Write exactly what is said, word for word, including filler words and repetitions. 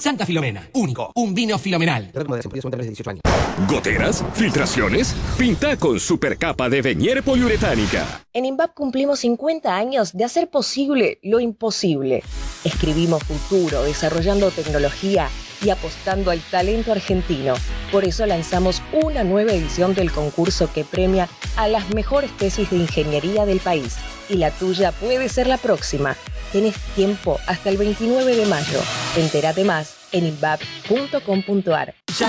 Santa Filomena, único, un vino filomenal. ¿Goteras? ¿Filtraciones? Pinta con supercapa de Venier poliuretánica. En INVAP cumplimos cincuenta años de hacer posible lo imposible. Escribimos futuro, desarrollando tecnología y apostando al talento argentino. Por eso lanzamos una nueva edición del concurso que premia a las mejores tesis de ingeniería del país. Y la tuya puede ser la próxima. Tenés tiempo hasta el veintinueve de mayo. Entérate más en invap punto com punto ar.